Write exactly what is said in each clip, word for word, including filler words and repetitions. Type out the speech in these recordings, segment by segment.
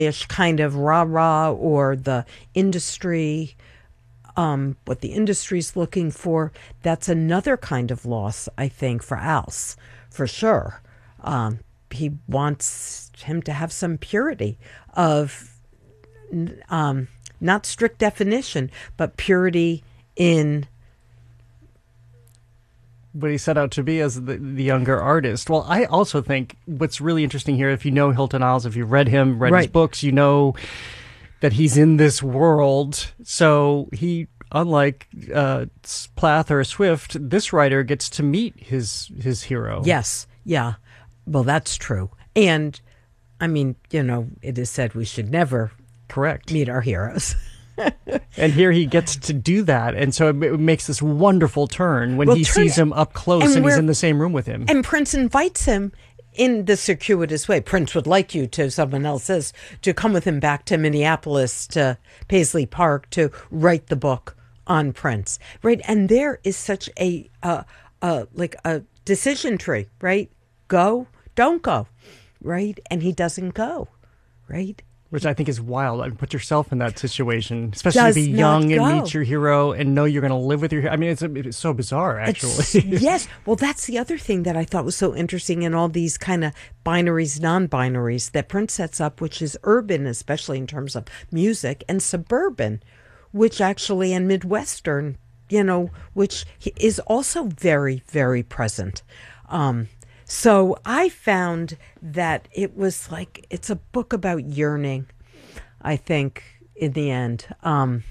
ish kind of rah-rah, or the industry, um, what the industry's looking for. That's another kind of loss, I think, for Alce, for sure. Um, he wants him to have some purity of, um, not strict definition, but purity in what he set out to be as the, the younger artist. Well, I also think what's really interesting here, if you know Hilton Als, if you've read him, read right. his books, you know that he's in this world. So he, unlike uh, Plath or Swift, this writer gets to meet his his hero. Yes, yeah. Well, that's true. And, I mean, you know, it is said we should never correct meet our heroes. And here he gets to do that. And so it makes this wonderful turn when well, he turn, sees him up close and, and he's in the same room with him. And Prince invites him in the circuitous way. Prince would like you to, someone else says, to come with him back to Minneapolis, to Paisley Park, to write the book on Prince. Right. And there is such a, uh, uh, like a decision tree, right? Go, don't go. Right. And he doesn't go. Right. Which I think is wild. I mean, put yourself in that situation, especially Does to be young go. and meet your hero and know you're going to live with your hero. I mean, it's, it's so bizarre, actually. It's, yes. Well, that's the other thing that I thought was so interesting in all these kind of binaries, non-binaries that Prince sets up, which is urban, especially in terms of music, and suburban, which actually, and Midwestern, you know, which is also very, very present. Um, So I found that it was like, it's a book about yearning, I think, in the end. Um,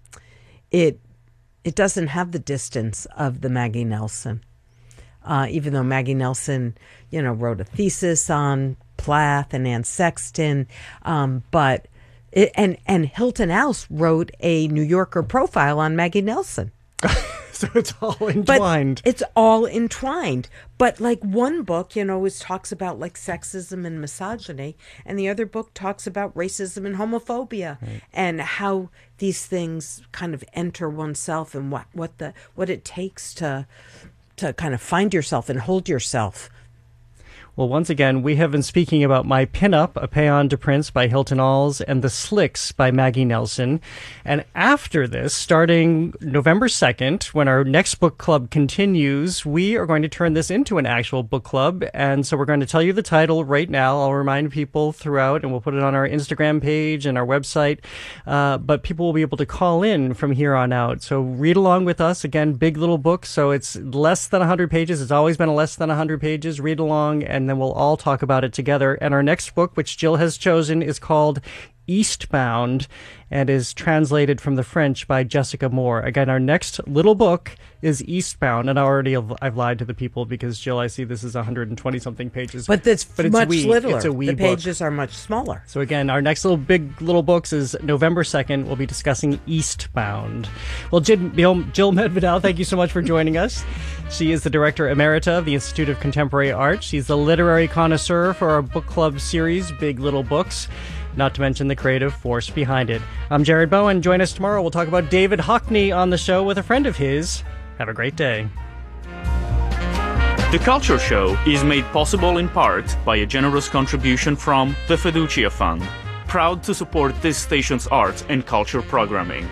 it it doesn't have the distance of the Maggie Nelson, uh, even though Maggie Nelson, you know, wrote a thesis on Plath and Anne Sexton, um, but it, and and Hilton Als wrote a New Yorker profile on Maggie Nelson. So it's all entwined. But it's all entwined. But like one book, you know, is talks about like sexism and misogyny, and the other book talks about racism and homophobia, right. and how these things kind of enter oneself, and what, what the what it takes to to kind of find yourself and hold yourself. Well, once again, we have been speaking about My Pinup, A Paean to Prince by Hilton Als, and The Slicks by Maggie Nelson. And after this, starting November second, when our next book club continues, we are going to turn this into an actual book club. And so we're going to tell you the title right now. I'll remind people throughout, and we'll put it on our Instagram page and our website. Uh, but people will be able to call in from here on out. So read along with us. Again, big little book. So it's less than one hundred pages. It's always been less than one hundred pages. Read along, and and then we'll all talk about it together. And our next book, which Jill has chosen, is called Eastbound, and is translated from the French by Jessica Moore. Again, our next little book is Eastbound, and I already have, I've lied to the people because, Jill, I see this is one hundred twenty something pages. But it's, but it's much wee. littler. It's a wee the book. pages are much smaller. So again, our next little big little books is November second. We'll be discussing Eastbound. Well, Jill, Jill Medvedal, thank you so much for joining us. She is the Director Emerita of the Institute of Contemporary Art. She's the literary connoisseur for our book club series, Big Little Books, not to mention the creative force behind it. I'm Jared Bowen. Join us tomorrow. We'll talk about David Hockney on the show with a friend of his. Have a great day. The Culture Show is made possible in part by a generous contribution from the Fiducia Fund, proud to support this station's arts and culture programming.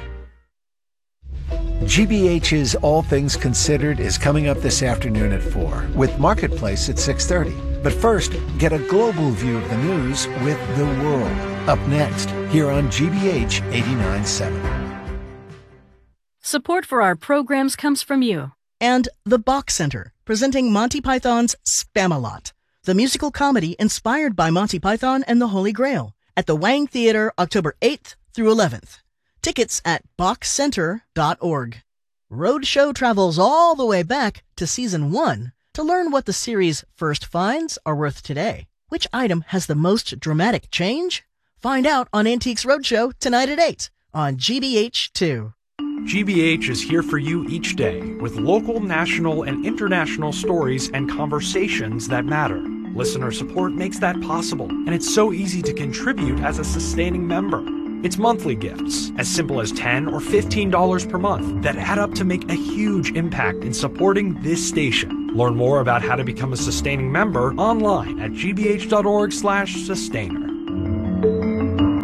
G B H's All Things Considered is coming up this afternoon at four, with Marketplace at six thirty. But first, get a global view of the news with The World. Up next, here on G B H eighty-nine point seven. Support for our programs comes from you. And the Bach Center, presenting Monty Python's Spam-A-Lot, the musical comedy inspired by Monty Python and the Holy Grail, at the Wang Theater, October eighth through eleventh. Tickets at bach center dot org. Roadshow travels all the way back to season one to learn what the series' first finds are worth today. Which item has the most dramatic change? Find out on Antiques Roadshow tonight at eight on G B H two. G B H is here for you each day with local, national, and international stories and conversations that matter. Listener support makes that possible, and it's so easy to contribute as a sustaining member. It's monthly gifts, as simple as ten dollars or fifteen dollars per month, that add up to make a huge impact in supporting this station. Learn more about how to become a sustaining member online at g b h dot org slash sustainer.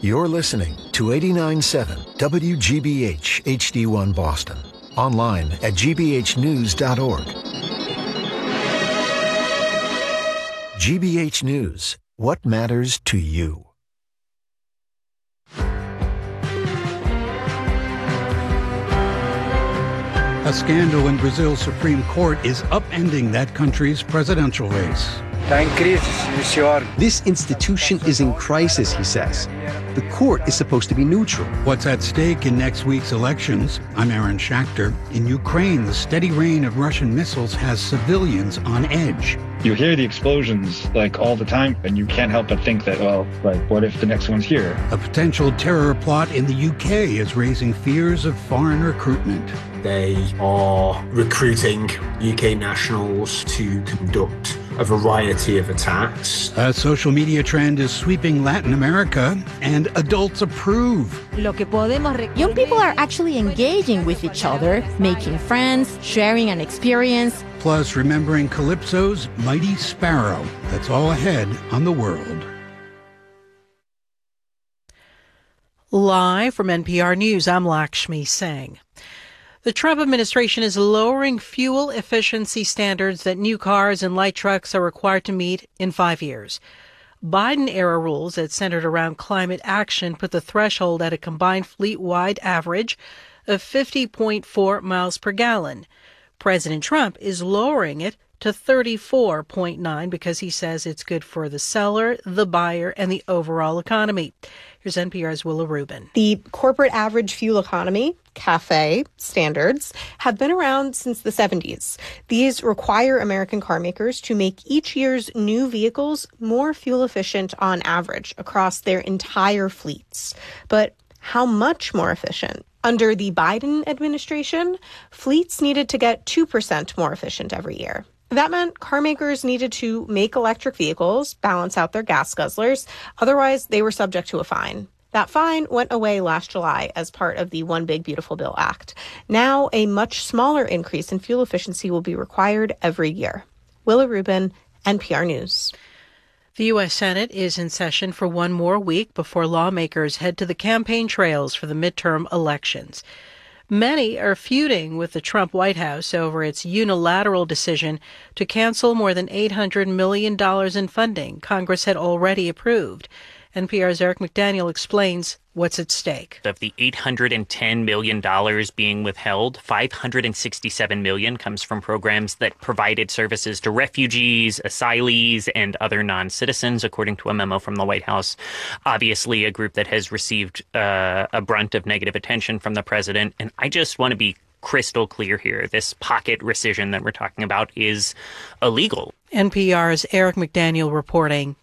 You're listening to eighty-nine point seven W G B H H D one Boston. Online at g b h news dot org. G B H News. What matters to you? A scandal in Brazil's Supreme Court is upending that country's presidential race. This institution is in crisis, he says. The court is supposed to be neutral. What's at stake in next week's elections? I'm Aaron Schachter. In Ukraine, the steady rain of Russian missiles has civilians on edge. You hear the explosions like all the time, and you can't help but think that, well, like, what if the next one's here? A potential terror plot in the U K is raising fears of foreign recruitment. They are recruiting U K nationals to conduct a variety of attacks. A social media trend is sweeping Latin America, and adults approve. Young people are actually engaging with each other, making friends, sharing an experience. Plus, remembering Calypso's Mighty Sparrow. That's all ahead on The World. Live from N P R News, I'm Lakshmi Singh. The Trump administration is lowering fuel efficiency standards that new cars and light trucks are required to meet in five years. Biden-era rules that centered around climate action put the threshold at a combined fleet-wide average of fifty point four miles per gallon. President Trump is lowering it to thirty-four point nine because he says it's good for the seller, the buyer, and the overall economy. Here's N P R's Willa Rubin. The corporate average fuel economy, CAFE standards, have been around since the seventies. These require American car makers to make each year's new vehicles more fuel efficient on average across their entire fleets. But how much more efficient? Under the Biden administration, fleets needed to get two percent more efficient every year. That meant car makers needed to make electric vehicles balance out their gas guzzlers. Otherwise, they were subject to a fine. That fine went away last July as part of the One Big Beautiful Bill Act. Now, a much smaller increase in fuel efficiency will be required every year. Willa Rubin, N P R News. The U S Senate is in session for one more week before lawmakers head to the campaign trails for the midterm elections. Many are feuding with the Trump White House over its unilateral decision to cancel more than eight hundred million dollars in funding Congress had already approved. N P R's Eric McDaniel explains what's at stake. Of the eight hundred ten million dollars being withheld, five hundred sixty-seven million dollars comes from programs that provided services to refugees, asylees, and other non-citizens, according to a memo from the White House. Obviously, a group that has received uh, a brunt of negative attention from the president. And I just want to be crystal clear here. This pocket rescission that we're talking about is illegal. N P R's Eric McDaniel reporting.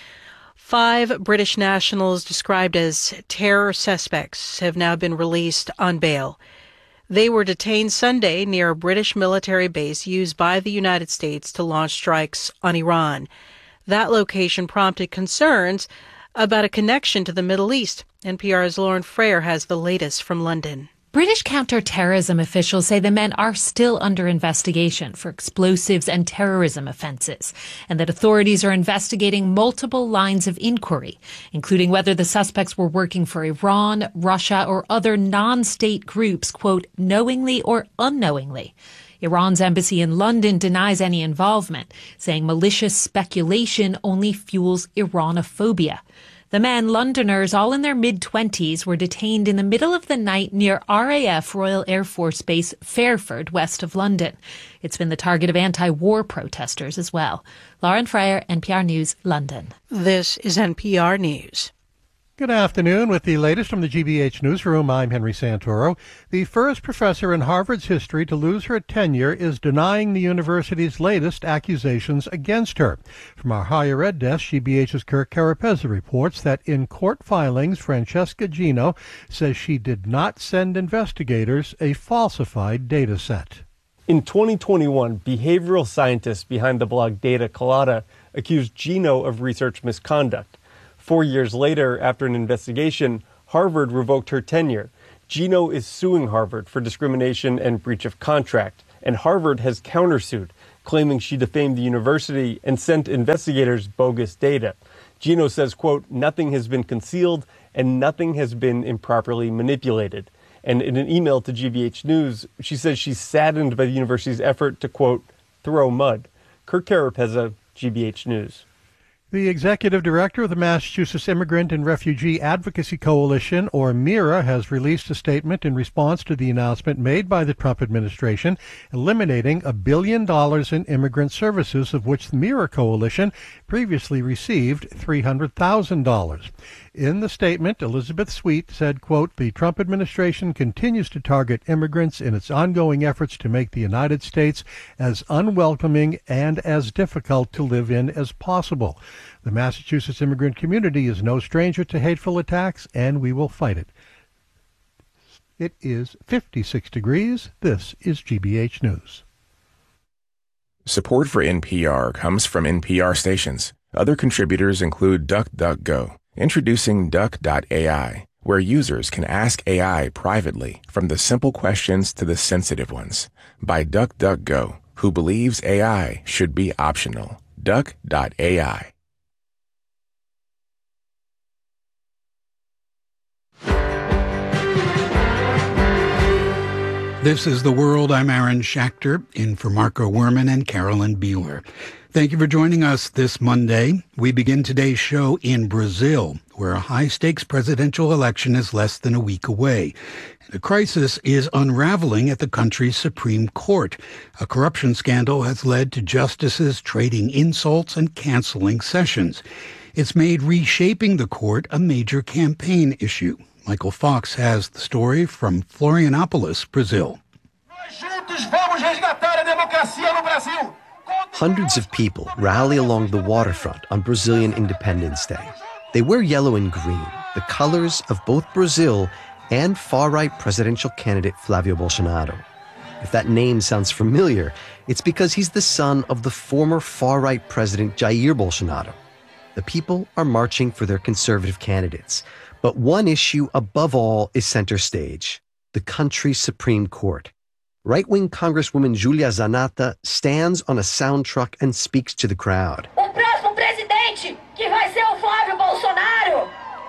Five British nationals described as terror suspects have now been released on bail. They were detained Sunday near a British military base used by the United States to launch strikes on Iran. That location prompted concerns about a connection to the Middle East. N P R's Lauren Frayer has the latest from London. British counter-terrorism officials say the men are still under investigation for explosives and terrorism offences, and that authorities are investigating multiple lines of inquiry, including whether the suspects were working for Iran, Russia, or other non-state groups, quote, knowingly or unknowingly. Iran's embassy in London denies any involvement, saying malicious speculation only fuels Iranophobia. The men, Londoners, all in their mid-twenties, were detained in the middle of the night near R A F Royal Air Force Base Fairford, west of London. It's been the target of anti-war protesters as well. Lauren Frayer, N P R News, London. This is N P R News. Good afternoon. With the latest from the G B H Newsroom, I'm Henry Santoro. The first professor in Harvard's history to lose her tenure is denying the university's latest accusations against her. From our higher ed desk, G B H's Kirk Carapezza reports that in court filings, Francesca Gino says she did not send investigators a falsified data set. In twenty twenty-one, behavioral scientists behind the blog Data Colada accused Gino of research misconduct. Four years later, after an investigation, Harvard revoked her tenure. Gino is suing Harvard for discrimination and breach of contract, and Harvard has countersued, claiming she defamed the university and sent investigators bogus data. Gino says, quote, nothing has been concealed and nothing has been improperly manipulated. And in an email to G B H News, she says she's saddened by the university's effort to, quote, throw mud. Kirk Carapezza, G B H News. The executive director of the Massachusetts Immigrant and Refugee Advocacy Coalition, or MIRA, has released a statement in response to the announcement made by the Trump administration eliminating a billion dollars in immigrant services, of which the MIRA coalition previously received three hundred thousand dollars. In the statement, Elizabeth Sweet said, quote, the Trump administration continues to target immigrants in its ongoing efforts to make the United States as unwelcoming and as difficult to live in as possible. The Massachusetts immigrant community is no stranger to hateful attacks, and we will fight it. It is fifty-six degrees. This is G B H News. Support for N P R comes from N P R stations. Other contributors include DuckDuckGo. Introducing Duck dot A I, where users can ask A I privately, from the simple questions to the sensitive ones, by DuckDuckGo, who believes A I should be optional. Duck dot A I. This is The World. I'm Aaron Schachter, in for Marco Werman and Carolyn Beeler. Thank you for joining us this Monday. We begin today's show in Brazil, where a high-stakes presidential election is less than a week away. The crisis is unraveling at the country's Supreme Court. A corruption scandal has led to justices trading insults and canceling sessions. It's made reshaping the court a major campaign issue. Michael Fox has the story from Florianópolis, Brazil. Hundreds of people rally along the waterfront on Brazilian Independence Day. They wear yellow and green, the colors of both Brazil and far-right presidential candidate Flávio Bolsonaro. If that name sounds familiar, it's because he's the son of the former far-right president Jair Bolsonaro. The people are marching for their conservative candidates. But one issue above all is center stage, the country's Supreme Court. Right-wing Congresswoman Julia Zanata stands on a sound truck and speaks to the crowd. O próximo presidente que vai ser o Flávio Bolsonaro.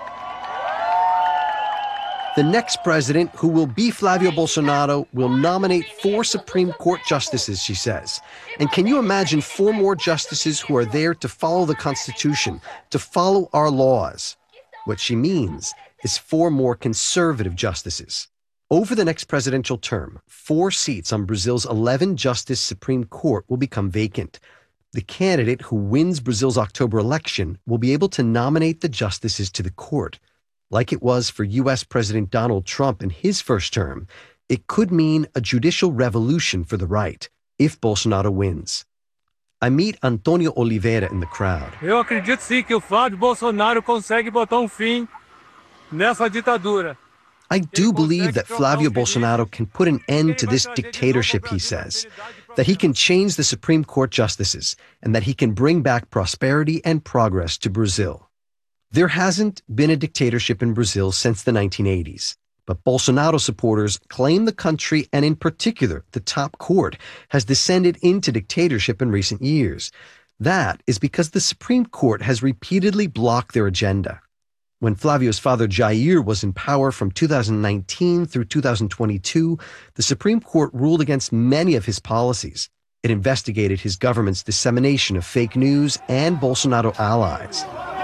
The next president, who will be Flávio Bolsonaro, will nominate four Supreme Court justices, she says. And can you imagine four more justices who are there to follow the Constitution, to follow our laws? What she means is four more conservative justices. Over the next presidential term, four seats on Brazil's eleven-justice Supreme Court will become vacant. The candidate who wins Brazil's October election will be able to nominate the justices to the court. Like it was for U S President Donald Trump in his first term, it could mean a judicial revolution for the right if Bolsonaro wins. I meet Antonio Oliveira in the crowd. Eu acredito sim que o Flávio Bolsonaro consegue botar um fim nessa ditadura. I do believe that Flávio Bolsonaro can put an end to this dictatorship, he says, that he can change the Supreme Court justices, and that he can bring back prosperity and progress to Brazil. There hasn't been a dictatorship in Brazil since the nineteen eighties. But Bolsonaro supporters claim the country, and in particular the top court, has descended into dictatorship in recent years. That is because the Supreme Court has repeatedly blocked their agenda. When Flávio's father Jair was in power from two thousand nineteen through two thousand twenty-two, the Supreme Court ruled against many of his policies. It investigated his government's dissemination of fake news and Bolsonaro allies.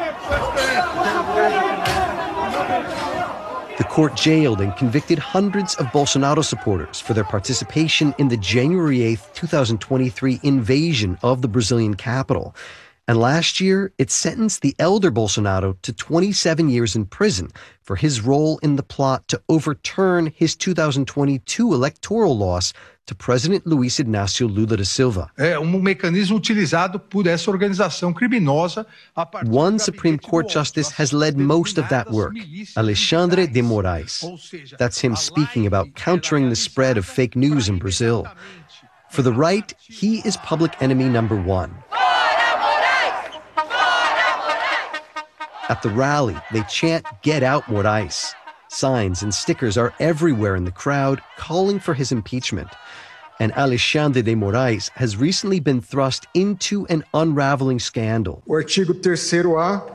The court jailed and convicted hundreds of Bolsonaro supporters for their participation in the January eighth, twenty twenty-three invasion of the Brazilian capital. And last year, it sentenced the elder Bolsonaro to twenty-seven years in prison for his role in the plot to overturn his two thousand twenty-two electoral loss to President Luiz Inácio Lula da Silva. É um mecanismo utilizado por essa organização criminosa. One Supreme Court justice has led most of that work, Alexandre de Moraes. That's him speaking about countering the spread of fake news in Brazil. For the right, he is public enemy number one. At the rally, they chant, "Get out, Moraes." Signs and stickers are everywhere in the crowd calling for his impeachment. And Alexandre de Moraes has recently been thrust into an unraveling scandal. O artigo terceiro A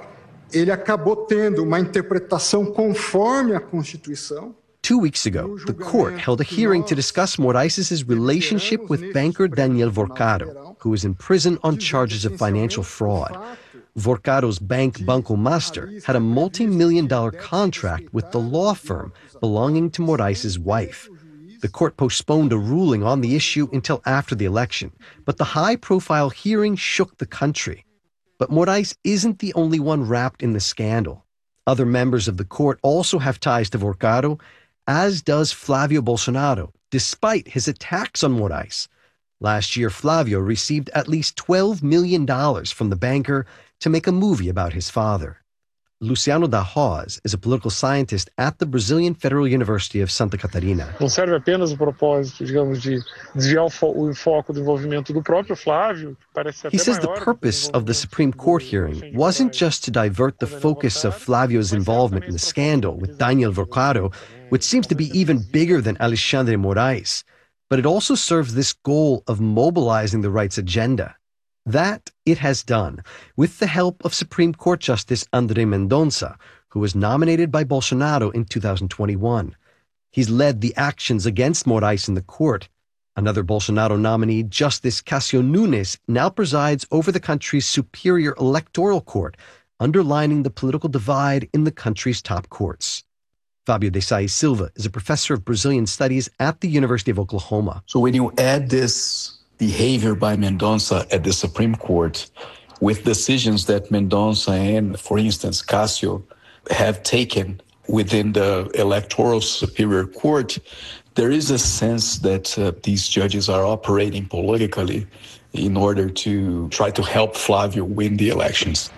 ele acabou tendo uma interpretação conforme a Constituição. Two weeks ago, the court held a hearing to discuss Moraes' relationship with banker Daniel Vorcado, who is in prison on charges of financial fraud. Vorcado's bank Banco Master had a multi-million dollar contract with the law firm belonging to Moraes' wife. The court postponed a ruling on the issue until after the election, but the high-profile hearing shook the country. But Moraes isn't the only one wrapped in the scandal. Other members of the court also have ties to Vorcado, as does Flavio Bolsonaro, despite his attacks on Moraes. Last year, Flavio received at least twelve million dollars from the banker to make a movie about his father. Luciano da Hoz is a political scientist at the Brazilian Federal University of Santa Catarina. Não serve apenas o propósito, digamos, de desviar o, fo o foco do envolvimento do próprio Flávio, que parece até He says the maior. purpose of the Supreme Court hearing wasn't just to divert the focus of Flavio's involvement in the scandal with Daniel Vorcado, which seems to be even bigger than Alexandre Moraes, but it also serves this goal of mobilizing the right's agenda. That it has done, with the help of Supreme Court Justice André Mendonça, who was nominated by Bolsonaro in two thousand twenty-one. He's led the actions against Moraes in the court. Another Bolsonaro nominee, Justice Cássio Nunes, now presides over the country's superior electoral court, underlining the political divide in the country's top courts. Fabio Desai Silva is a professor of Brazilian studies at the University of Oklahoma. So when you add this behavior by Mendonça at the Supreme Court with decisions that Mendonça and, for instance, Cássio have taken within the electoral superior court, there is a sense that uh, these judges are operating politically in order to try to help Flávio win the elections.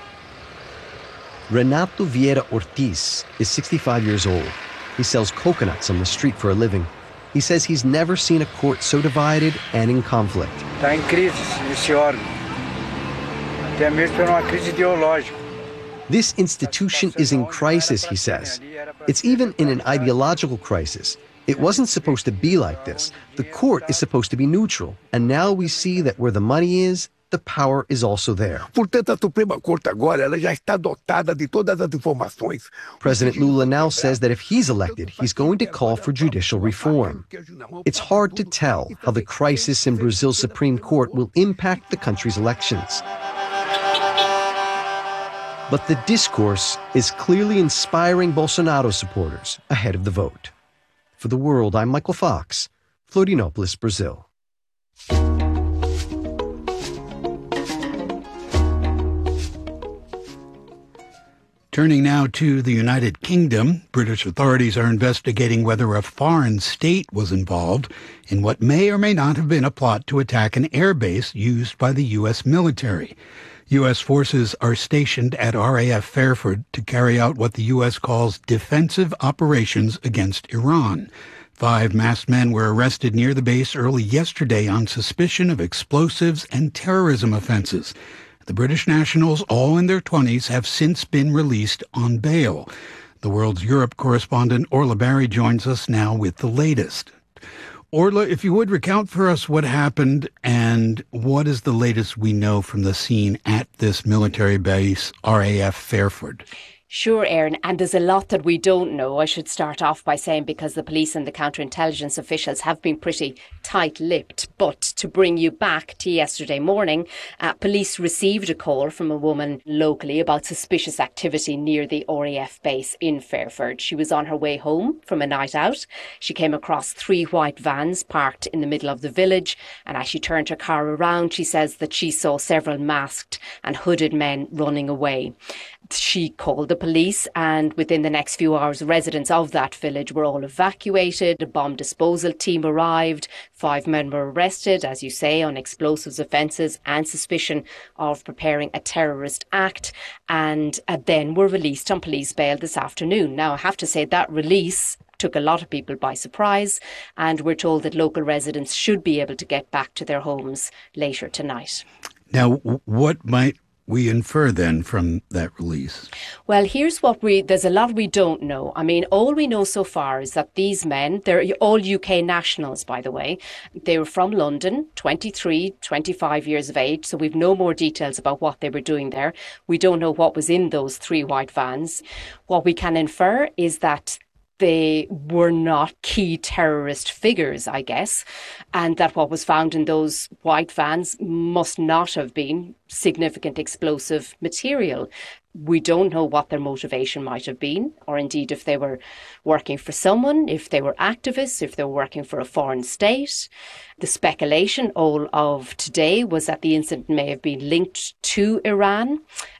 Renato Vieira Ortiz is sixty-five years old. He sells coconuts on the street for a living. He says he's never seen a court so divided and in conflict. Está em crise esse órgão, até mesmo por uma crise ideológica. This institution is in crisis, he says. It's even in an ideological crisis. It wasn't supposed to be like this. The court is supposed to be neutral, and now we see that where the money is, the power is also there. Portanto, a Suprema Corte agora ela já está dotada de todas as informações. President Lula now says that if he's elected, he's going to call for judicial reform. It's hard to tell how the crisis in Brazil's Supreme Court will impact the country's elections. But the discourse is clearly inspiring Bolsonaro supporters ahead of the vote. For The World, I'm Michael Fox, Florianópolis, Brazil. Turning now to the United Kingdom, British authorities are investigating whether a foreign state was involved in what may or may not have been a plot to attack an airbase used by the U S military. U S forces are stationed at R A F Fairford to carry out what the U S calls defensive operations against Iran. Five masked men were arrested near the base early yesterday on suspicion of explosives and terrorism offenses. The British nationals, all in their twenties, have since been released on bail. The World's Europe correspondent Orla Barry joins us now with the latest. Orla, if you would recount for us what happened and what is the latest we know from the scene at this military base, R A F Fairford. Sure, Aaron, and there's a lot that we don't know. I should start off by saying because the police and the counterintelligence officials have been pretty tight-lipped. But to bring you back to yesterday morning, uh, police received a call from a woman locally about suspicious activity near the R A F base in Fairford. She was on her way home from a night out. She came across three white vans parked in the middle of the village, and as she turned her car around, she says that she saw several masked and hooded men running away. She called the police, and within the next few hours, residents of that village were all evacuated. A bomb disposal team arrived. Five men were arrested, as you say, on explosives offences and suspicion of preparing a terrorist act, and uh, then were released on police bail this afternoon. Now, I have to say that release took a lot of people by surprise, and we're told that local residents should be able to get back to their homes later tonight. Now, what might we infer then from that release? Well, here's what we, there's a lot we don't know. I mean, all we know so far is that these men, they're all U K nationals, by the way. They were from London, twenty-three, twenty-five years of age. So we've no more details about what they were doing there. We don't know what was in those three white vans. What we can infer is that they were not key terrorist figures, I guess, and that what was found in those white vans must not have been significant explosive material. We don't know what their motivation might have been, or indeed if they were working for someone, if they were activists, if they were working for a foreign state. The speculation all of today was that the incident may have been linked to Iran.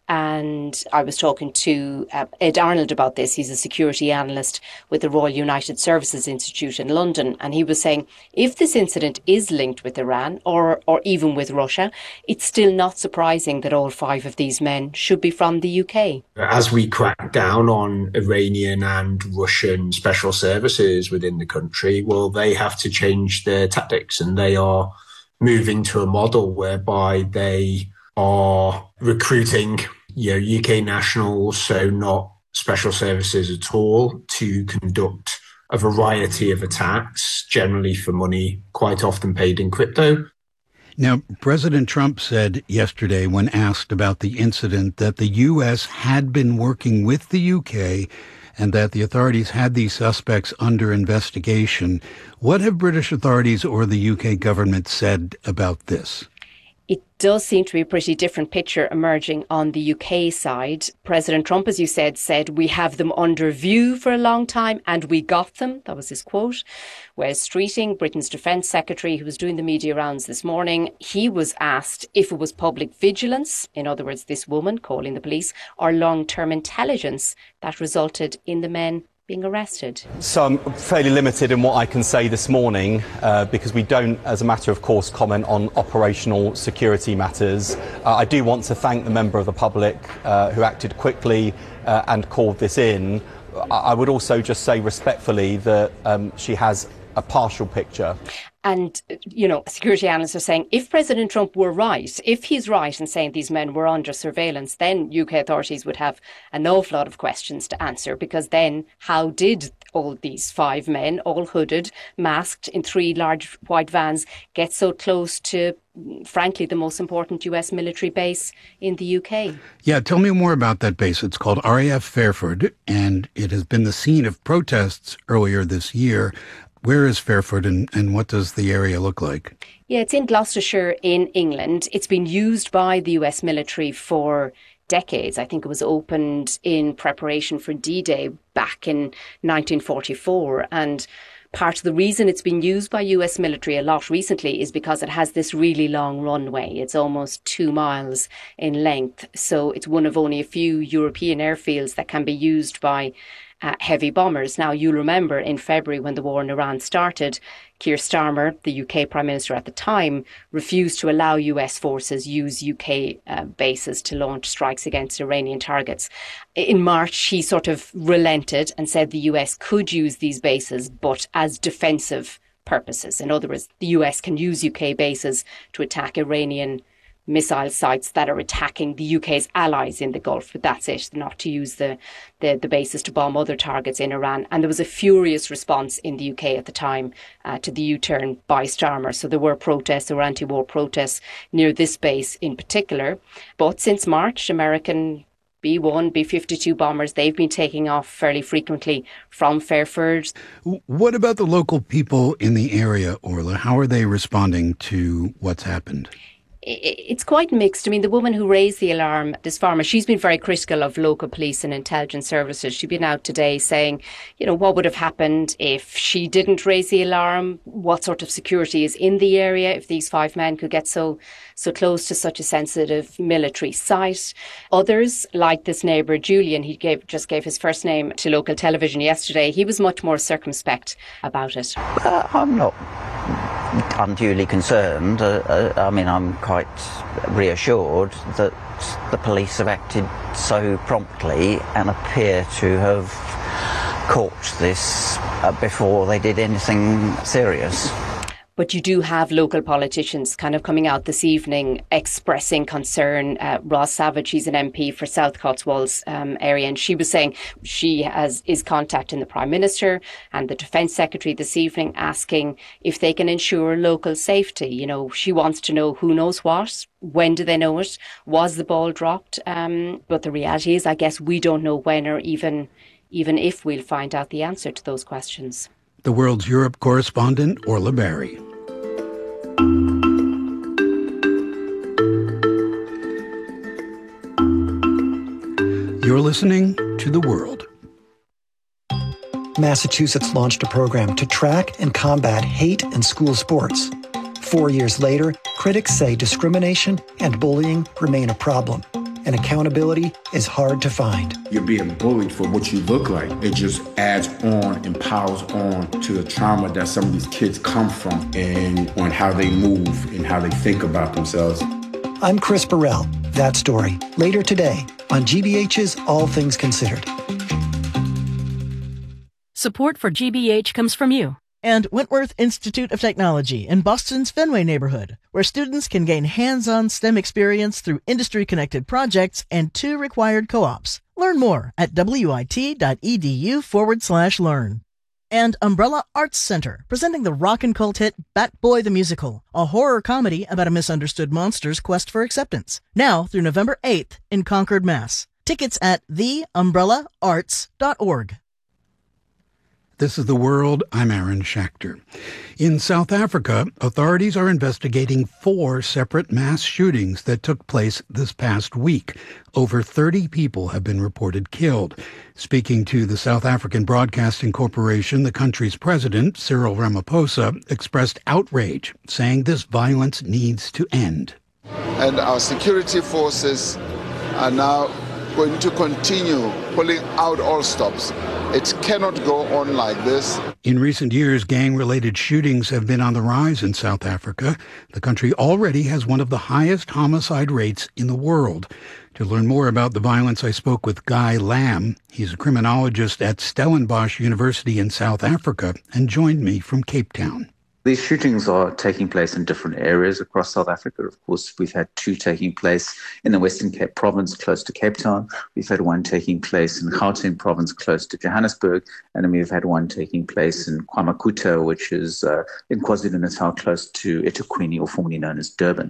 And I was talking to uh, Ed Arnold about this. He's a security analyst with the Royal United Services Institute in London. And he was saying, if this incident is linked with Iran or, or even with Russia, it's still not surprising that all five of these men should be from the U K. As we crack down on Iranian and Russian special services within the country, well, they have to change their tactics, and they are moving to a model whereby they are recruiting, you know, U K nationals, so not special services at all, to conduct a variety of attacks, generally for money, quite often paid in crypto. Now, President Trump said yesterday, when asked about the incident, that the U S had been working with the U K and that the authorities had these suspects under investigation. What have British authorities or the U K government said about this? It does seem to be a pretty different picture emerging on the U K side. President Trump, as you said, said, we have them under view for a long time and we got them. That was his quote. Wes Streeting, Britain's Defence Secretary, who was doing the media rounds this morning, he was asked if it was public vigilance, in other words, this woman calling the police, or long-term intelligence that resulted in the men being arrested. So I'm fairly limited in what I can say this morning uh, because we don't, as a matter of course, comment on operational security matters. Uh, I do want to thank the member of the public uh, who acted quickly uh, and called this in. I would also just say respectfully that um, she has a partial picture. And, you know, security analysts are saying if President Trump were right, if he's right in saying these men were under surveillance, then U K authorities would have an awful lot of questions to answer, because then how did all these five men, all hooded, masked in three large white vans, get so close to, frankly, the most important U S military base in the U K? Yeah, tell me more about that base. It's called R A F Fairford, and it has been the scene of protests earlier this year. Where is Fairford, and, and what does the area look like? Yeah, it's in Gloucestershire in England. It's been used by the U S military for decades. I think it was opened in preparation for D-Day back in nineteen forty-four. And part of the reason it's been used by U S military a lot recently is because it has this really long runway. It's almost two miles in length. So it's one of only a few European airfields that can be used by Uh, heavy bombers. Now, you'll remember in February when the war in Iran started, Keir Starmer, the U K Prime Minister at the time, refused to allow U S forces use U K uh, bases to launch strikes against Iranian targets. In March, he sort of relented and said the U S could use these bases, but as defensive purposes. In other words, the U S can use U K bases to attack Iranian missile sites that are attacking the U K's allies in the Gulf, but that's it, not to use the, the, the bases to bomb other targets in Iran. And there was a furious response in the U K at the time uh, to the U-turn by Starmer. So there were protests, there were anti-war protests near this base in particular. But since March, American B one, B fifty-two bombers, they've been taking off fairly frequently from Fairford. What about the local people in the area, Orla? How are they responding to what's happened? It's quite mixed. I mean, the woman who raised the alarm, this farmer, she's been very critical of local police and intelligence services. She's been out today saying, you know, what would have happened if she didn't raise the alarm? What sort of security is in the area if these five men could get so so close to such a sensitive military site? Others, like this neighbour, Julian, he gave just gave his first name to local television yesterday. He was much more circumspect about it. Uh, I'm not unduly concerned. Uh, uh, I mean, I'm quite reassured that the police have acted so promptly and appear to have caught this uh, before they did anything serious. But you do have local politicians kind of coming out this evening expressing concern. Uh, Ross Savage, she's an M P for South Cotswolds um, area, and she was saying she has is contacting the Prime Minister and the Defence Secretary this evening asking if they can ensure local safety. You know, she wants to know who knows what, when do they know it, was the ball dropped? Um, but the reality is, I guess we don't know when or even even if we'll find out the answer to those questions. The World's Europe correspondent, Orla Barry. You're listening to The World. Massachusetts launched a program to track and combat hate in school sports. Four years later, critics say discrimination and bullying remain a problem, and accountability is hard to find. You're being bullied for what you look like. It just adds on and piles on to the trauma that some of these kids come from and on how they move and how they think about themselves. I'm Chris Burrell. That story, later today on G B H's All Things Considered. Support for G B H comes from you. And Wentworth Institute of Technology in Boston's Fenway neighborhood, where students can gain hands-on STEM experience through industry-connected projects and two required co-ops. Learn more at wit.edu forward slash learn. And Umbrella Arts Center, presenting the rock and cult hit Bat Boy the Musical, a horror comedy about a misunderstood monster's quest for acceptance. Now through November eighth in Concord, Mass. Tickets at the umbrella arts dot org. This is The World. I'm Aaron Schachter. In South Africa, authorities are investigating four separate mass shootings that took place this past week. Over thirty people have been reported killed. Speaking to the South African Broadcasting Corporation, the country's president, Cyril Ramaphosa, expressed outrage, saying this violence needs to end. And our security forces are now going to continue pulling out all stops. It cannot go on like this. In recent years, gang-related shootings have been on the rise in South Africa. The country already has one of the highest homicide rates in the world. To learn more about the violence, I spoke with Guy Lamb. He's a criminologist at Stellenbosch University in South Africa and joined me from Cape Town. These shootings are taking place in different areas across South Africa. Of course, we've had two taking place in the Western Cape Province, close to Cape Town. We've had one taking place in Gauteng Province, close to Johannesburg. And then we've had one taking place in KwaMakuta, which is uh, in KwaZulu-Natal, close to eThekwini, or formerly known as Durban.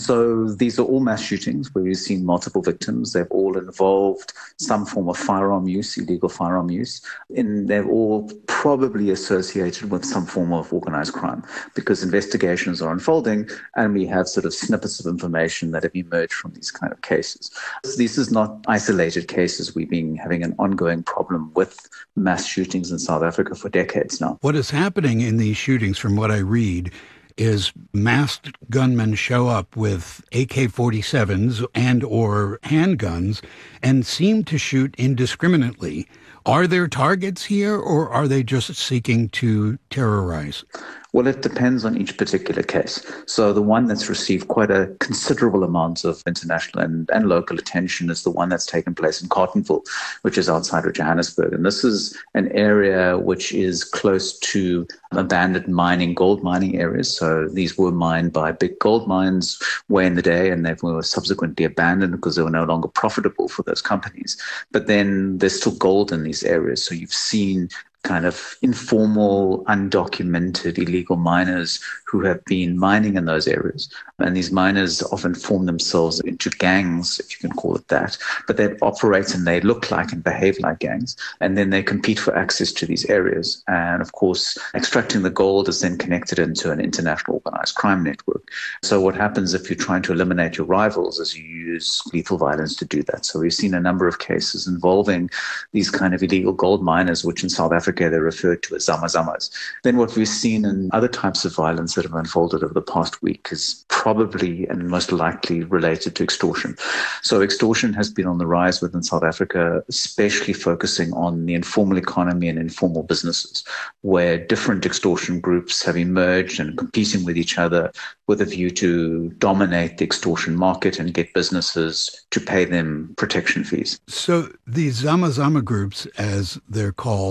So these are all mass shootings where we've seen multiple victims. They've all involved some form of firearm use, illegal firearm use. And they're all probably associated with some form of organized crime, because investigations are unfolding and we have sort of snippets of information that have emerged from these kind of cases. This is not isolated cases. We've been having an ongoing problem with mass shootings in South Africa for decades now. What is happening in these shootings, from what I read, is masked gunmen show up with A K forty-sevens and or handguns and seem to shoot indiscriminately. Are there targets here, or are they just seeking to terrorize? Well, it depends on each particular case. So the one that's received quite a considerable amount of international and, and local attention is the one that's taken place in Carletonville, which is outside of Johannesburg. And this is an area which is close to abandoned mining, gold mining areas. So these were mined by big gold mines way in the day, and they were subsequently abandoned because they were no longer profitable for those companies. But then there's still gold in these areas. So you've seen kind of informal, undocumented, illegal miners who have been mining in those areas. And these miners often form themselves into gangs, if you can call it that, but they operate and they look like and behave like gangs. And then they compete for access to these areas. And of course, extracting the gold is then connected into an international organized crime network. So what happens if you're trying to eliminate your rivals is you use lethal violence to do that. So we've seen a number of cases involving these kind of illegal gold miners, which in South Africa they're referred to as zama-zamas. Then what we've seen in other types of violence that have unfolded over the past week is probably and most likely related to extortion. So extortion has been on the rise within South Africa, especially focusing on the informal economy and informal businesses, where different extortion groups have emerged and competing with each other with a view to dominate the extortion market and get businesses to pay them protection fees. So these zama-zama groups, as they're called, are in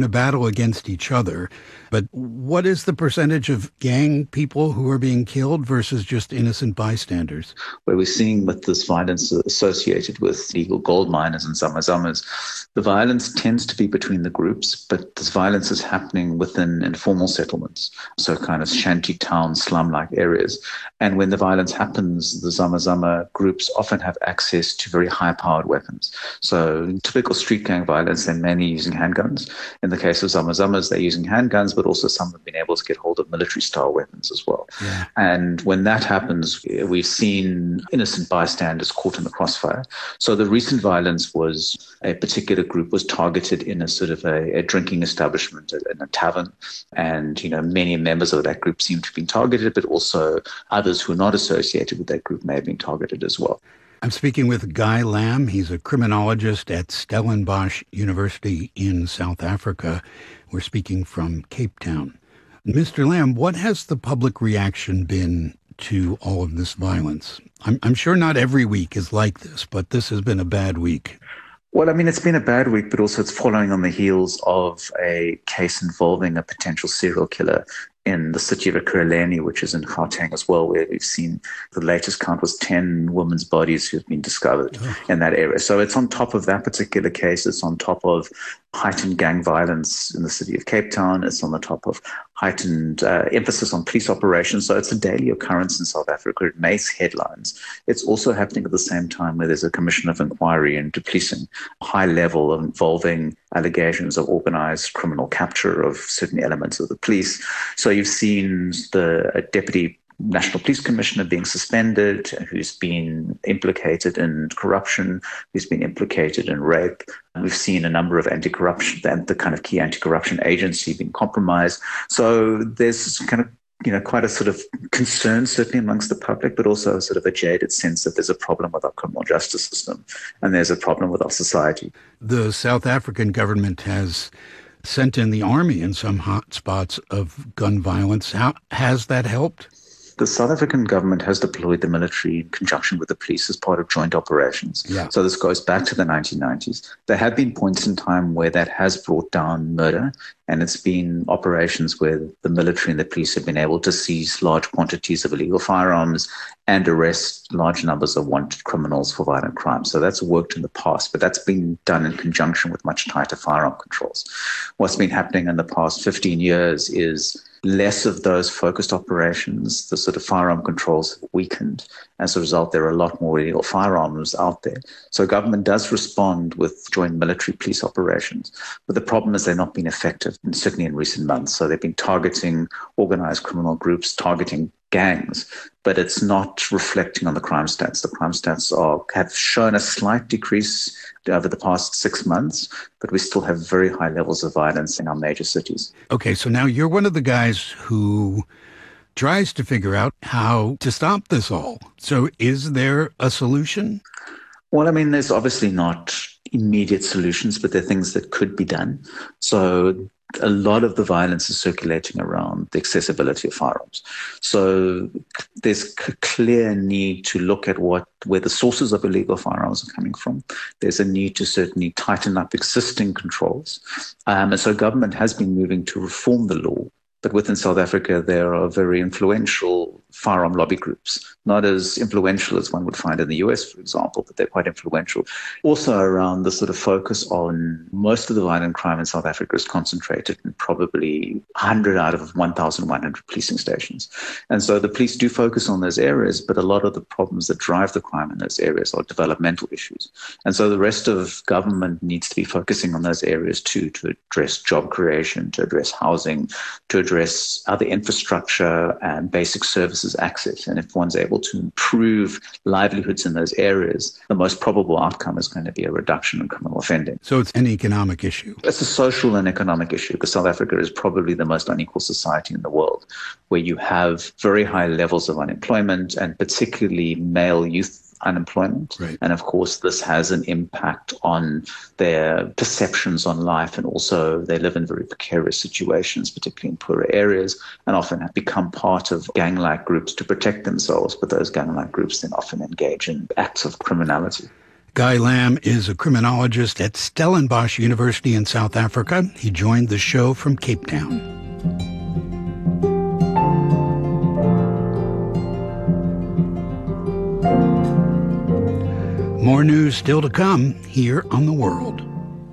in a battle against each other. But what is the percentage of gang people who are being killed versus just innocent bystanders? Where we're seeing with this violence associated with illegal gold miners and zama-zamas, the violence tends to be between the groups, but this violence is happening within informal settlements, so kind of shanty town, slum-like areas. And when the violence happens, the zama-zama groups often have access to very high-powered weapons. So in typical street gang violence, they're mainly using handguns. In the case of zama-zamas, they're using handguns, but also some have been able to get hold of military-style weapons as well. Yeah. And when that happens, we've seen innocent bystanders caught in the crossfire. So the recent violence was a particular group was targeted in a sort of a, a drinking establishment, in a tavern. And, you know, many members of that group seem to have been targeted, but also others who are not associated with that group may have been targeted as well. I'm speaking with Guy Lamb. He's a criminologist at Stellenbosch University in South Africa. We're speaking from Cape Town. Mister Lamb, what has the public reaction been to all of this violence? I'm, I'm sure not every week is like this, but this has been a bad week. Well, I mean, it's been a bad week, but also it's following on the heels of a case involving a potential serial killer in the city of Ekurhuleni, which is in Gauteng as well, where we've seen the latest count was ten women's bodies who have been discovered oh. in that area. So it's on top of that particular case. It's on top of heightened gang violence in the city of Cape Town. It's on the top of heightened uh, emphasis on police operations. So it's a daily occurrence in South Africa. It makes headlines. It's also happening at the same time where there's a commission of inquiry into policing, a high level of involving allegations of organized criminal capture of certain elements of the police. So you've seen the deputy National Police Commissioner being suspended, who's been implicated in corruption, who's been implicated in rape. We've seen a number of anti-corruption, the kind of key anti-corruption agency being compromised. So there's kind of, you know, quite a sort of concern, certainly amongst the public, but also a sort of a jaded sense that there's a problem with our criminal justice system and there's a problem with our society. The South African government has sent in the army in some hot spots of gun violence. How has that helped? The South African government has deployed the military in conjunction with the police as part of joint operations. Yeah. So this goes back to the nineteen nineties. There have been points in time where that has brought down murder, and it's been operations where the military and the police have been able to seize large quantities of illegal firearms and arrest large numbers of wanted criminals for violent crime. So that's worked in the past, but that's been done in conjunction with much tighter firearm controls. What's been happening in the past fifteen years is less of those focused operations. The sort of firearm controls have weakened. As a result, there are a lot more illegal firearms out there. So government does respond with joint military police operations. But the problem is they've not been effective, and certainly in recent months. So they've been targeting organized criminal groups, targeting gangs, but it's not reflecting on the crime stats. The crime stats are have shown a slight decrease over the past six months, but we still have very high levels of violence in our major cities. Okay, so now you're one of the guys who tries to figure out how to stop this all. So is there a solution? Well, I mean, there's obviously not immediate solutions, but there are things that could be done. So a lot of the violence is circulating around the accessibility of firearms. So there's a clear need to look at what where the sources of illegal firearms are coming from. There's a need to certainly tighten up existing controls. Um, and so government has been moving to reform the law. But within South Africa, there are very influential firearm lobby groups, not as influential as one would find in the U S, for example, but they're quite influential. Also around the sort of focus on most of the violent crime in South Africa is concentrated in probably one hundred out of one thousand one hundred policing stations. And so the police do focus on those areas, but a lot of the problems that drive the crime in those areas are developmental issues. And so the rest of government needs to be focusing on those areas too, to address job creation, to address housing, to address other infrastructure and basic services access. And if one's able to improve livelihoods in those areas, the most probable outcome is going to be a reduction in criminal offending. So it's an economic issue. It's a social and economic issue because South Africa is probably the most unequal society in the world, where you have very high levels of unemployment and particularly male youth unemployment. Right. And of course, this has an impact on their perceptions on life. And also they live in very precarious situations, particularly in poorer areas, and often have become part of gang-like groups to protect themselves. But those gang-like groups then often engage in acts of criminality. Guy Lam is a criminologist at Stellenbosch University in South Africa. He joined the show from Cape Town. More news still to come here on The World.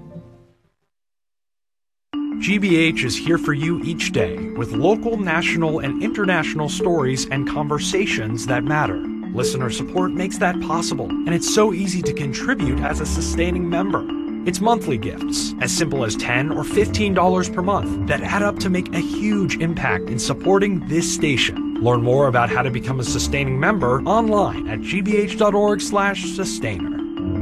G B H is here for you each day with local, national, and international stories and conversations that matter. Listener support makes that possible, and it's so easy to contribute as a sustaining member. It's monthly gifts, as simple as ten dollars or fifteen dollars per month, that add up to make a huge impact in supporting this station. Learn more about how to become a sustaining member online at gbh.org slash sustainer.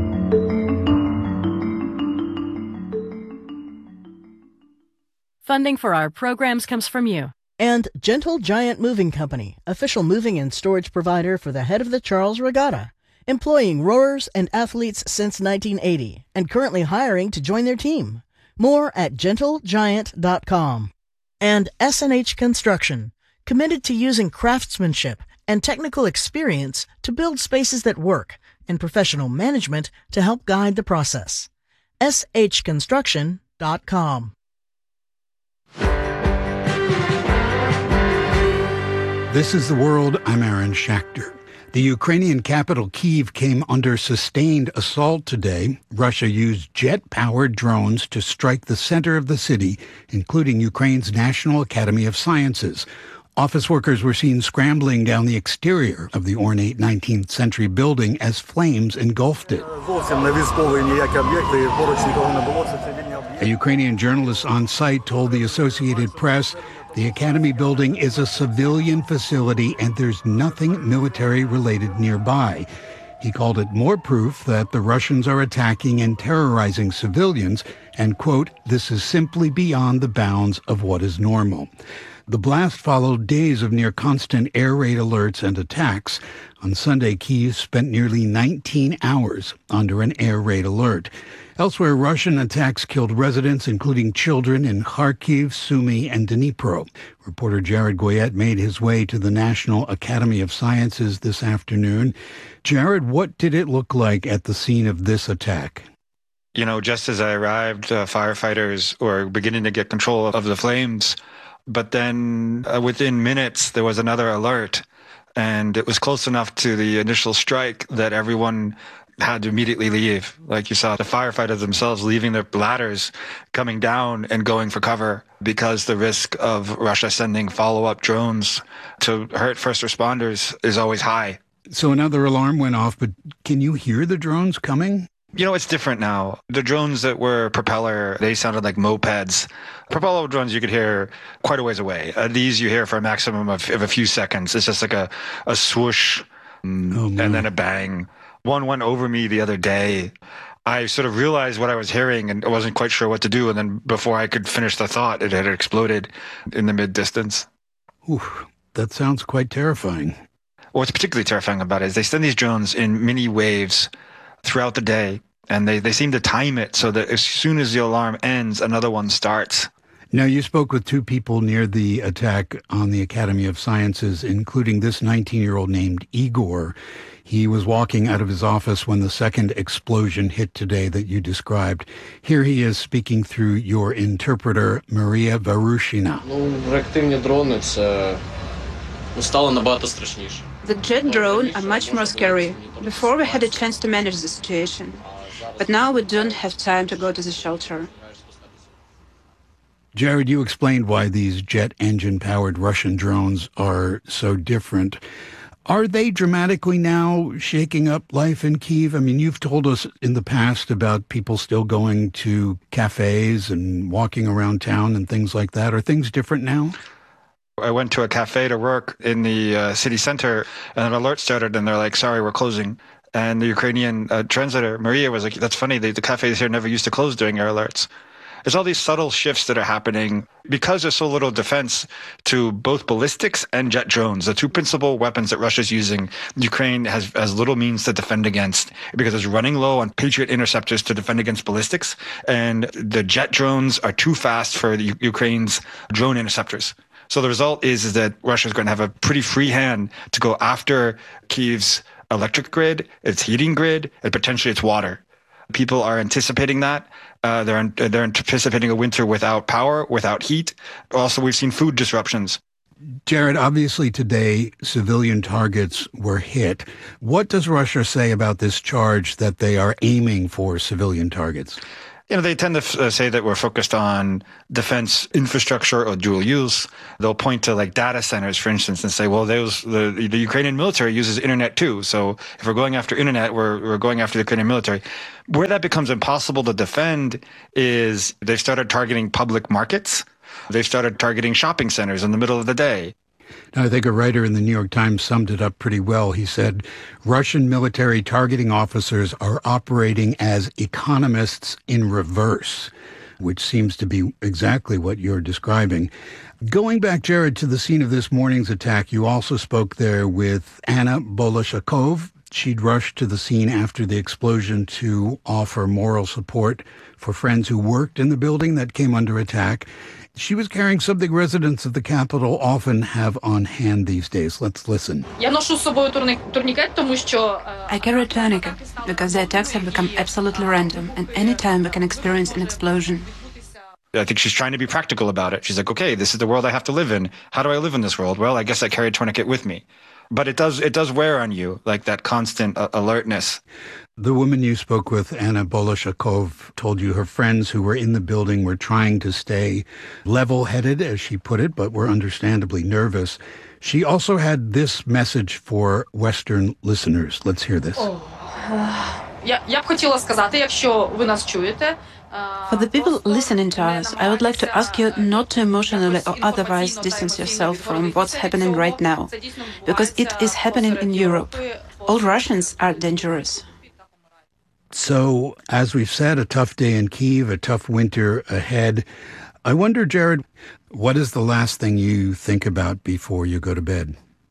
Funding for our programs comes from you. And Gentle Giant Moving Company, official moving and storage provider for the head of the Charles Regatta, employing rowers and athletes since nineteen eighty, and currently hiring to join their team. More at gentle giant dot com. And S and H Construction, committed to using craftsmanship and technical experience to build spaces that work, and professional management to help guide the process. S H construction dot com. This is The World. I'm Aaron Schachter. The Ukrainian capital, Kyiv, came under sustained assault today. Russia used jet-powered drones to strike the center of the city, including Ukraine's National Academy of Sciences. Office workers were seen scrambling down the exterior of the ornate nineteenth century building as flames engulfed it. A Ukrainian journalist on site told the Associated Press the Academy building is a civilian facility and there's nothing military-related nearby. He called it more proof that the Russians are attacking and terrorizing civilians and, quote, this is simply beyond the bounds of what is normal. The blast followed days of near-constant air raid alerts and attacks. On Sunday, Kyiv spent nearly nineteen hours under an air raid alert. Elsewhere, Russian attacks killed residents, including children, in Kharkiv, Sumy, and Dnipro. Reporter Jared Goyette made his way to the National Academy of Sciences this afternoon. Jared, what did it look like at the scene of this attack? You know, just as I arrived, uh, firefighters were beginning to get control of the flames. But then uh, within minutes, there was another alert. And it was close enough to the initial strike that everyone had to immediately leave. Like you saw the firefighters themselves leaving their ladders, coming down and going for cover because the risk of Russia sending follow-up drones to hurt first responders is always high. So another alarm went off, but can you hear the drones coming? You know, it's different now. The drones that were propeller, they sounded like mopeds. Propeller drones you could hear quite a ways away. Uh, these you hear for a maximum of, of a few seconds. It's just like a, a swoosh um, oh, and then a bang. One went over me the other day. I sort of realized what I was hearing and I wasn't quite sure what to do. And then before I could finish the thought, it had exploded in the mid-distance. Ooh, that sounds quite terrifying. What's particularly terrifying about it is they send these drones in mini waves throughout the day, and they, they seem to time it so that as soon as the alarm ends, another one starts. Now, you spoke with two people near the attack on the Academy of Sciences, including this nineteen-year-old named Igor. He was walking out of his office when the second explosion hit today that you described. Here he is speaking through your interpreter, Maria Varushina. The jet drone are much more scary. Before we had a chance to manage the situation, but now we don't have time to go to the shelter. Jared, you explained why these jet engine-powered Russian drones are so different. Are they dramatically now shaking up life in Kyiv? I mean, you've told us in the past about people still going to cafes and walking around town and things like that. Are things different now? I went to a cafe to work in the uh, city center, and an alert started, and they're like, sorry, we're closing. And the Ukrainian uh, translator, Maria, was like, that's funny, the, the cafes here never used to close during air alerts. There's all these subtle shifts that are happening because there's so little defense to both ballistics and jet drones, the two principal weapons that Russia's using. Ukraine has, has little means to defend against because it's running low on Patriot interceptors to defend against ballistics, and the jet drones are too fast for the U- Ukraine's drone interceptors. So the result is, is that Russia is going to have a pretty free hand to go after Kyiv's electric grid, its heating grid, and potentially its water. People are anticipating that. Uh, they're they're anticipating a winter without power, without heat. Also, we've seen food disruptions. Jared, obviously today civilian targets were hit. What does Russia say about this charge that they are aiming for civilian targets? You know, they tend to f- uh, say that we're focused on defense infrastructure or dual use. They'll point to like data centers, for instance, and say, well, those the, the Ukrainian military uses internet too. So if we're going after internet, we're, we're going after the Ukrainian military. Where that becomes impossible to defend is they've started targeting public markets. They've started targeting shopping centers in the middle of the day. Now, I think a writer in the New York Times summed it up pretty well. He said, Russian military targeting officers are operating as economists in reverse, which seems to be exactly what you're describing. Going back, Jared, to the scene of this morning's attack, you also spoke there with Anna Bolashakov. She'd rushed to the scene after the explosion to offer moral support for friends who worked in the building that came under attack. She was carrying something residents of the capital often have on hand these days. Let's listen. I carry a tourniquet because the attacks have become absolutely random and any time we can experience an explosion. I think she's trying to be practical about it. She's like, okay, this is the world I have to live in. How do I live in this world? Well, I guess I carry a tourniquet with me. But it does it does wear on you, like that constant uh, alertness. The woman you spoke with, Anna Bolashakov, told you her friends who were in the building were trying to stay level-headed, as she put it, but were understandably nervous. She also had this message for Western listeners. Let's hear this. For the people listening to us, I would like to ask you not to emotionally or otherwise distance yourself from what's happening right now, because it is happening in Europe. All Russians are dangerous. So, as we've said, a tough day in Kyiv, a tough winter ahead. I wonder, Jared, what is the last thing you think about before you go to bed?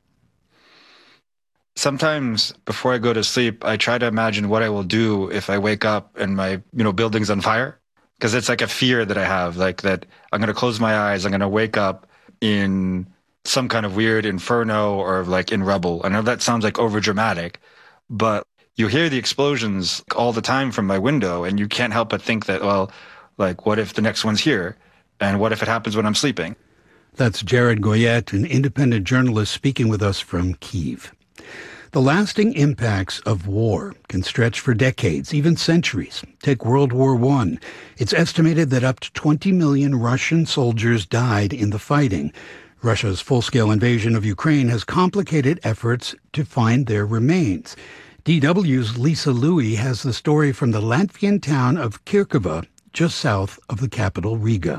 Sometimes before I go to sleep, I try to imagine what I will do if I wake up and my, you know, building's on fire. Because it's like a fear that I have, like that I'm going to close my eyes, I'm going to wake up in some kind of weird inferno or like in rubble. I know that sounds like overdramatic, but you hear the explosions all the time from my window and you can't help but think that, well, like, what if the next one's here? And what if it happens when I'm sleeping? That's Jared Goyette, an independent journalist speaking with us from Kyiv. The lasting impacts of war can stretch for decades, even centuries. Take World War One. It's estimated that up to twenty million Russian soldiers died in the fighting. Russia's full-scale invasion of Ukraine has complicated efforts to find their remains. D W's Lisa Louie has the story from the Latvian town of Kirkova, just south of the capital Riga.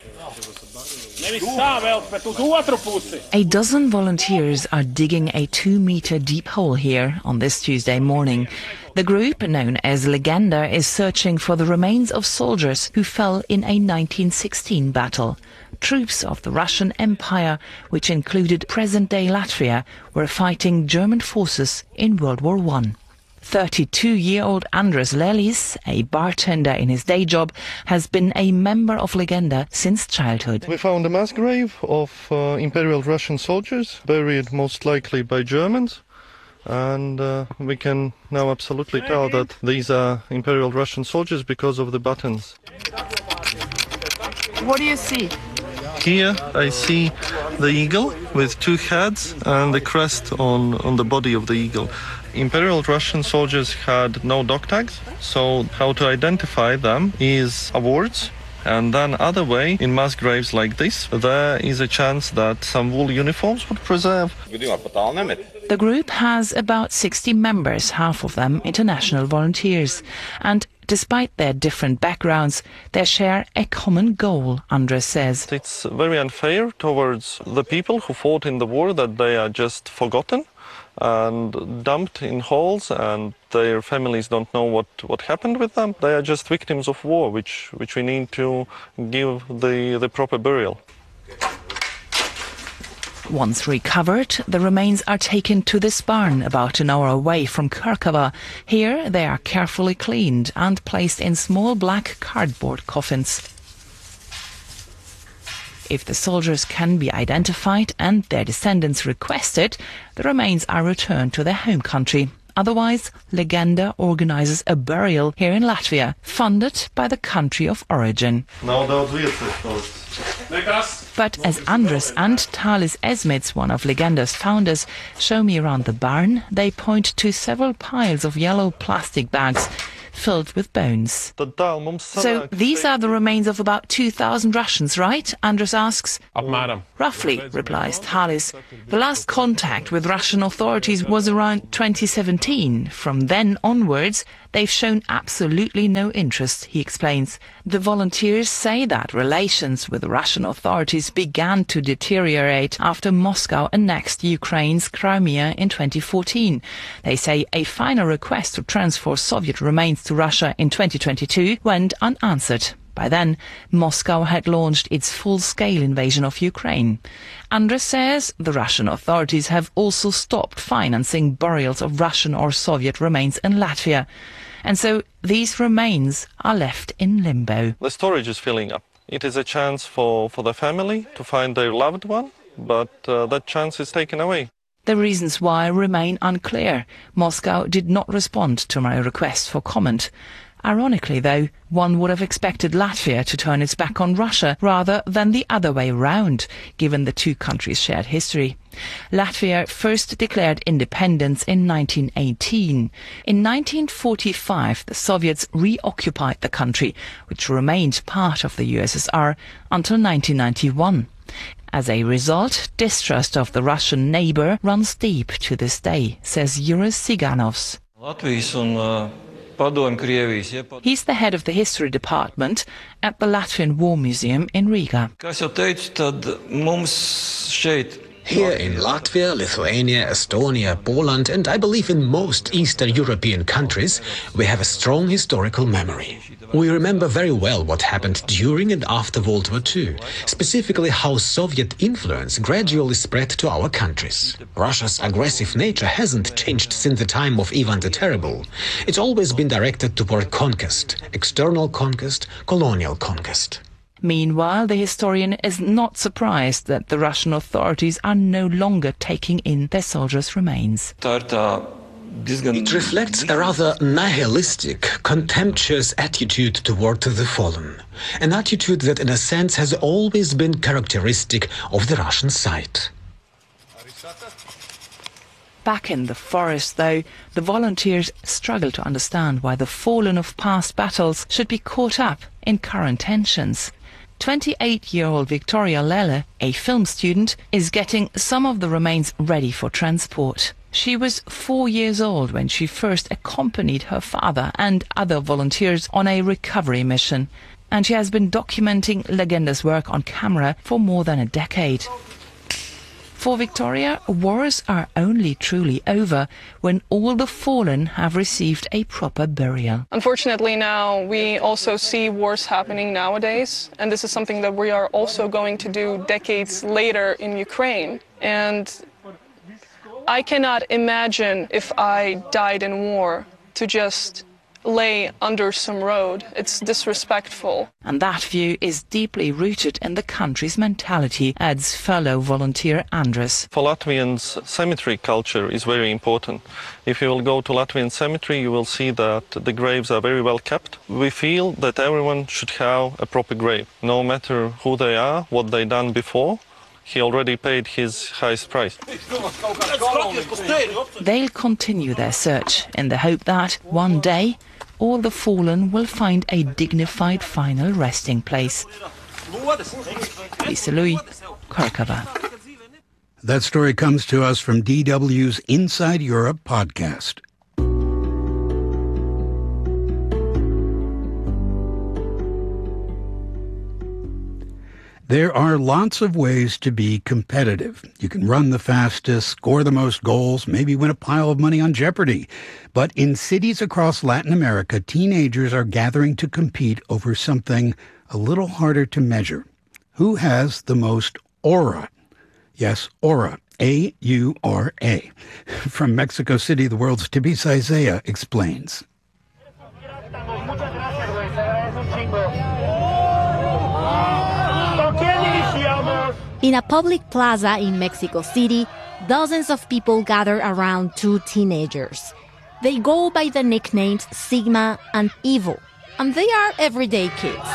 A dozen volunteers are digging a two-meter deep hole here on this Tuesday morning. The group, known as Legenda, is searching for the remains of soldiers who fell in a nineteen sixteen battle. Troops of the Russian Empire, which included present-day Latvia, were fighting German forces in World War One. thirty-two-year-old Andres Lelis, a bartender in his day job, has been a member of Legenda since childhood. We found a mass grave of uh, Imperial Russian soldiers, buried most likely by Germans. And uh, we can now absolutely tell that these are Imperial Russian soldiers because of the buttons. What do you see? Here I see the eagle with two heads and the crest on, on the body of the eagle. Imperial Russian soldiers had no dog tags, so how to identify them is awards. And then other way, in mass graves like this, there is a chance that some wool uniforms would preserve. The group has about sixty members, half of them international volunteers. And despite their different backgrounds, they share a common goal, Andres says. It's very unfair towards the people who fought in the war that they are just forgotten and dumped in holes, and their families don't know what, what happened with them. They are just victims of war, which, which we need to give the, the proper burial. Once recovered, the remains are taken to this barn about an hour away from Kirkova. Here they are carefully cleaned and placed in small black cardboard coffins. If the soldiers can be identified and their descendants request it, the remains are returned to their home country. Otherwise, Legenda organises a burial here in Latvia, funded by the country of origin. But as Andres and Talis Esmits, one of Legenda's founders, show me around the barn, they point to several piles of yellow plastic bags filled with bones. So these are the remains of about two thousand Russians, right? Andres asks. Roughly, replies Talis. The last contact with Russian authorities was around twenty seventeen. From then onwards, they've shown absolutely no interest, he explains. The volunteers say that relations with the Russian authorities began to deteriorate after Moscow annexed Ukraine's Crimea in twenty fourteen. They say a final request to transfer Soviet remains to Russia in twenty twenty-two went unanswered. By then, Moscow had launched its full-scale invasion of Ukraine. Andres says the Russian authorities have also stopped financing burials of Russian or Soviet remains in Latvia. And so these remains are left in limbo. The storage is filling up. It is a chance for, for the family to find their loved one, but uh, that chance is taken away. The reasons why remain unclear. Moscow did not respond to my request for comment. Ironically, though, one would have expected Latvia to turn its back on Russia rather than the other way round, given the two countries' shared history. Latvia first declared independence in nineteen eighteen. In nineteen forty-five, the Soviets reoccupied the country, which remained part of the U S S R until nineteen ninety-one. As a result, distrust of the Russian neighbour runs deep to this day, says Juris Siganovs. He's the head of the history department at the Latvian War Museum in Riga. Here in Latvia, Lithuania, Estonia, Poland, and I believe in most Eastern European countries, we have a strong historical memory. We remember very well what happened during and after World War Two, specifically how Soviet influence gradually spread to our countries. Russia's aggressive nature hasn't changed since the time of Ivan the Terrible. It's always been directed toward conquest, external conquest, colonial conquest. Meanwhile, the historian is not surprised that the Russian authorities are no longer taking in their soldiers' remains. It reflects a rather nihilistic, contemptuous attitude toward the fallen, an attitude that in a sense has always been characteristic of the Russian side. Back in the forest, though, the volunteers struggle to understand why the fallen of past battles should be caught up in current tensions. twenty-eight-year-old Victoria Lele, a film student, is getting some of the remains ready for transport. She was four years old when she first accompanied her father and other volunteers on a recovery mission, and she has been documenting Legenda's work on camera for more than a decade. For Victoria, wars are only truly over when all the fallen have received a proper burial. Unfortunately, now we also see wars happening nowadays, and this is something that we are also going to do decades later in Ukraine. And I cannot imagine if I died in war to just lay under some road. It's disrespectful. And that view is deeply rooted in the country's mentality, adds fellow volunteer Andres. For Latvians, cemetery culture is very important. If you will go to Latvian cemetery, you will see that the graves are very well kept. We feel that everyone should have a proper grave, no matter who they are, what they done before. He already paid his highest price. They'll continue their search in the hope that one day all the fallen will find a dignified final resting place. Lisa Louis, Korkava. That story comes to us from D W's Inside Europe podcast. There are lots of ways to be competitive. You can run the fastest, score the most goals, maybe win a pile of money on Jeopardy! But in cities across Latin America, teenagers are gathering to compete over something a little harder to measure. Who has the most aura? Yes, aura. A U R A. From Mexico City, the world's Tibisa Isaiah explains. In a public plaza in Mexico City, dozens of people gather around two teenagers. They go by the nicknames Sigma and Evil, and they are everyday kids.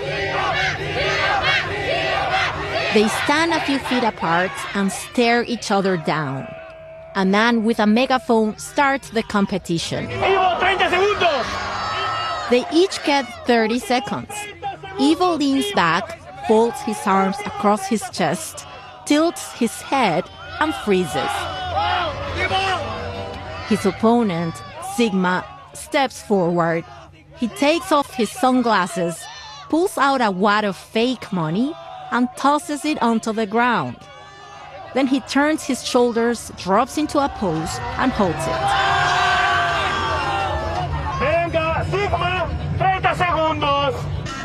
They stand a few feet apart and stare each other down. A man with a megaphone starts the competition. They each get thirty seconds. Evil leans back, folds his arms across his chest, tilts his head, and freezes. His opponent, Sigma, steps forward. He takes off his sunglasses, pulls out a wad of fake money, and tosses it onto the ground. Then he turns his shoulders, drops into a pose, and holds it. Venga, Sigma, thirty segundos.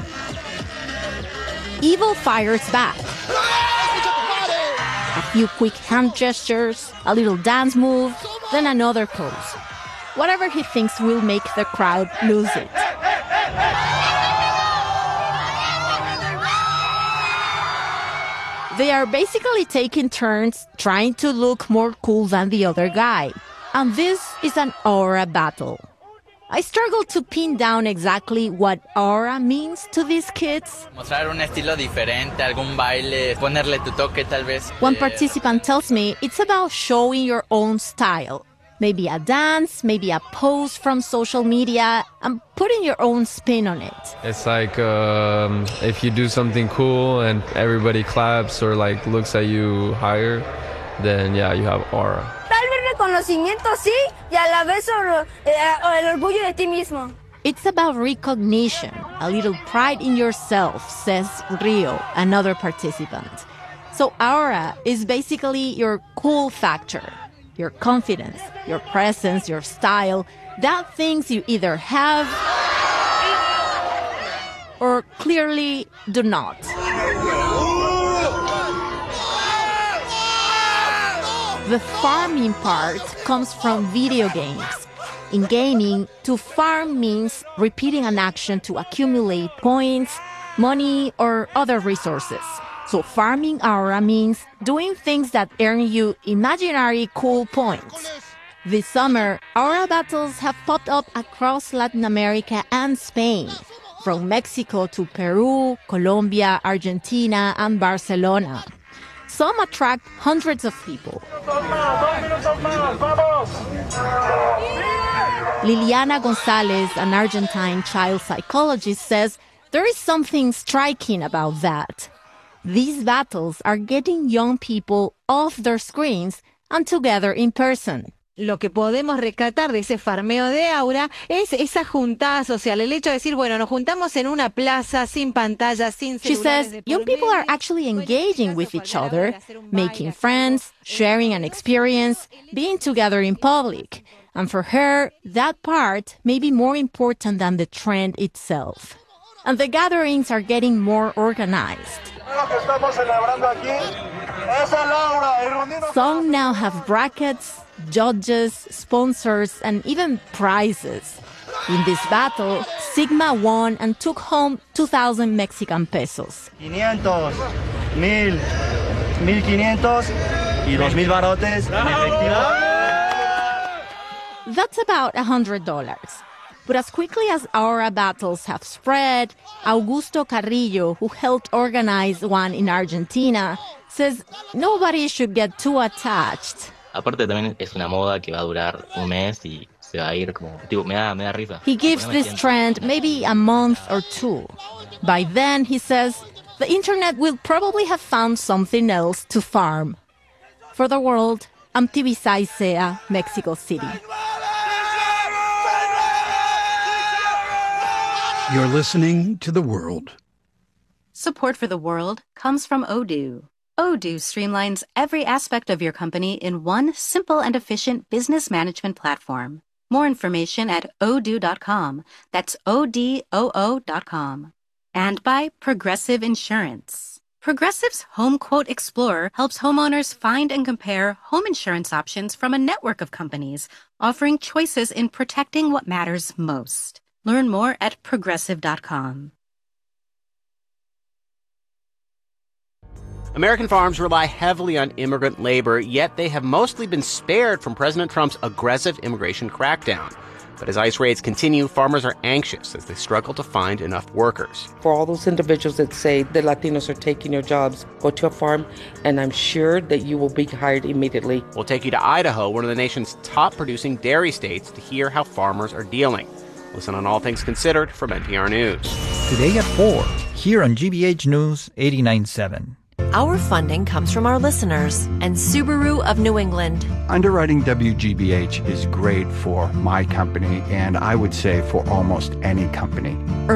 Evil fires back. A few quick hand gestures, a little dance move, then another pose. Whatever he thinks will make the crowd lose it. They are basically taking turns trying to look more cool than the other guy. And this is an aura battle. I struggle to pin down exactly what aura means to these kids. Mostrar un estilo diferente, algún baile, ponerle tu toque tal vez. One participant tells me it's about showing your own style. Maybe a dance, maybe a pose from social media, and putting your own spin on it. It's like um, if you do something cool and everybody claps or like looks at you higher, then yeah, you have aura. Tal vez reconocimiento sí, y a la vez el orgullo de ti mismo. It's about recognition, a little pride in yourself, says Rio, another participant. So aura is basically your cool factor. Your confidence, your presence, your style, that things you either have or clearly do not. The farming part comes from video games. In gaming, to farm means repeating an action to accumulate points, money, or other resources. So farming aura means doing things that earn you imaginary cool points. This summer, aura battles have popped up across Latin America and Spain, from Mexico to Peru, Colombia, Argentina, and Barcelona. Some attract hundreds of people. Liliana Gonzalez, an Argentine child psychologist, says there is something striking about that. These battles are getting young people off their screens and together in person. Lo que podemos rescatar de ese farmeo de aura es esa juntada social, el hecho de decir, bueno, nos juntamos en una plaza sin pantallas, sin celulares. She says young people are actually engaging with each other, making friends, sharing an experience, being together in public. And for her, that part may be more important than the trend itself. And the gatherings are getting more organized. Some now have brackets, judges, sponsors, and even prizes. In this battle, Sigma won and took home two thousand Mexican pesos. quinientos, mil, mil quinientos y dos mil barotes en efectivo. That's about one hundred dollars. But as quickly as aura battles have spread, Augusto Carrillo, who helped organize one in Argentina, says nobody should get too attached. Aparte también es una moda que va a durar un mes y se va a ir como tipo me da me da risa. He gives this trend maybe a month or two. By then, he says, the internet will probably have found something else to farm. For the world, I'm Tibisay Sea, Mexico City. You're listening to The World. Support for The World comes from Odoo. Odoo streamlines every aspect of your company in one simple and efficient business management platform. More information at odoo dot com. That's O D O O dot com. And by Progressive Insurance. Progressive's Home Quote Explorer helps homeowners find and compare home insurance options from a network of companies, offering choices in protecting what matters most. Learn more at progressive dot com. American farms rely heavily on immigrant labor, yet they have mostly been spared from President Trump's aggressive immigration crackdown. But as ICE raids continue, farmers are anxious as they struggle to find enough workers. For all those individuals that say the Latinos are taking your jobs, go to a farm, and I'm sure that you will be hired immediately. We'll take you to Idaho, one of the nation's top producing dairy states, to hear how farmers are dealing. Listen on All Things Considered from N P R News. Today at four, here on G B H News eighty-nine point seven. Our funding comes from our listeners and Subaru of New England. Underwriting W G B H is great for my company, and I would say for almost any company.